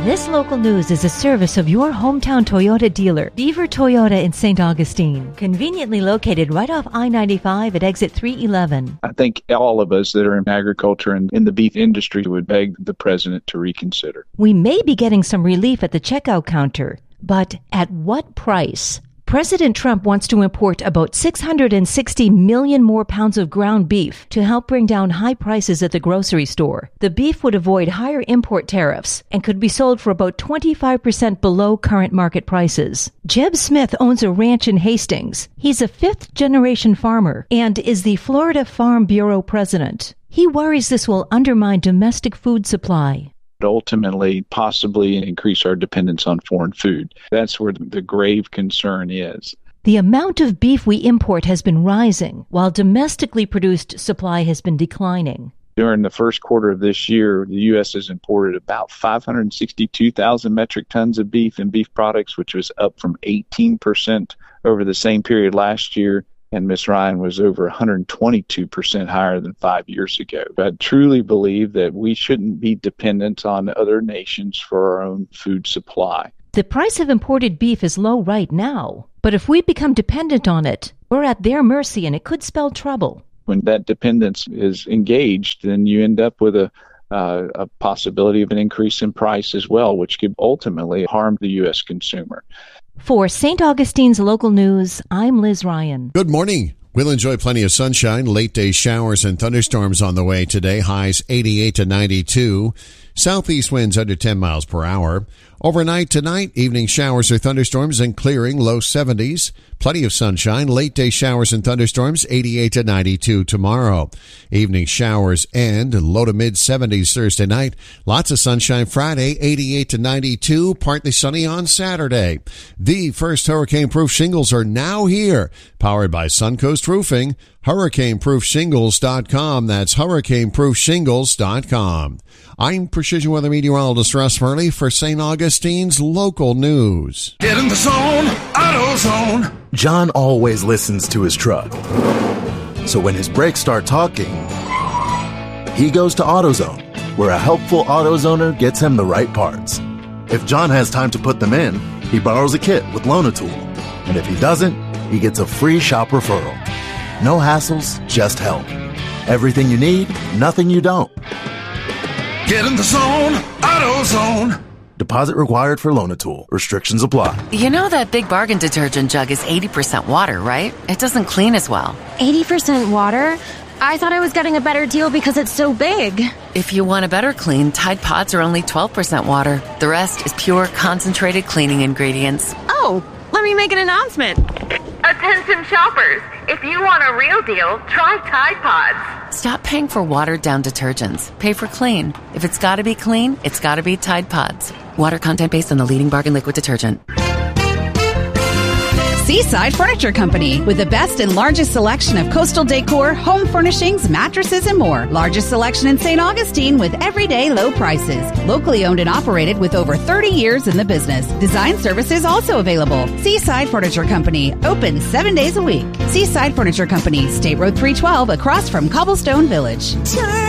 This local news is a service of your hometown Toyota dealer, Beaver Toyota in St. Augustine, conveniently located right off I-95 at exit 311. I think all of us that are in agriculture and in the beef industry would beg the president to reconsider. We may be getting some relief at the checkout counter, but at what price? President Trump wants to import about 660 million more pounds of ground beef to help bring down high prices at the grocery store. The beef would avoid higher import tariffs and could be sold for about 25% below current market prices. Jeb Smith owns a ranch in Hastings. He's a fifth-generation farmer and is the Florida Farm Bureau president. He worries this will undermine domestic food supply. Ultimately possibly increase our dependence on foreign food. That's where the grave concern is. The amount of beef we import has been rising, while domestically produced supply has been declining. During the first quarter of this year, the U.S. has imported about 562,000 metric tons of beef and beef products, which was up from 18% over the same period last year. And Ms. Ryan was over 122% higher than 5 years ago. I truly believe that we shouldn't be dependent on other nations for our own food supply. The price of imported beef is low right now, but if we become dependent on it, we're at their mercy and it could spell trouble. When that dependence is engaged, then you end up with a possibility of an increase in price as well, which could ultimately harm the U.S. consumer. For St. Augustine's local news, I'm Liz Ryan. Good morning. We'll enjoy plenty of sunshine, late day showers and thunderstorms on the way today. Highs 88 to 92. Southeast winds under 10 miles per hour. Overnight tonight, evening showers or thunderstorms and clearing, low 70s. Plenty of sunshine, late day showers and thunderstorms, 88 to 92 tomorrow. Evening showers and low to mid 70s Thursday night. Lots of sunshine Friday, 88 to 92, partly sunny on Saturday. The first hurricane-proof shingles are now here, powered by Suncoast Roofing. HurricaneProofShingles.com. That's HurricaneProofShingles.com. I'm Precision Weather Meteorologist Russ Murley for St. Augustine's local news. Get in the zone, AutoZone. John always listens to his truck. So when his brakes start talking, he goes to AutoZone, where a helpful AutoZoner gets him the right parts. If John has time to put them in, he borrows a kit with Loan-A-Tool. And if he doesn't, he gets a free shop referral. No hassles, just help. Everything you need, nothing you don't. Get in the zone, AutoZone. Deposit required for Loan-A-Tool. Restrictions apply. You know that Big Bargain detergent jug is 80% water, right? It doesn't clean as well. 80% water? I thought I was getting a better deal because it's so big. If you want a better clean, Tide Pods are only 12% water. The rest is pure, concentrated cleaning ingredients. Oh, let me make an announcement. Attention shoppers, if you want a real deal, try Tide Pods. Stop paying for watered-down detergents. Pay for clean. If it's got to be clean, it's got to be Tide Pods. Water content based on the leading bargain liquid detergent. Seaside Furniture Company, with the best and largest selection of coastal decor, home furnishings, mattresses, and more. Largest selection in St. Augustine with everyday low prices. Locally owned and operated with over 30 years in the business. Design services also available. Seaside Furniture Company, open 7 days a week. Seaside Furniture Company, State Road 312 across from Cobblestone Village.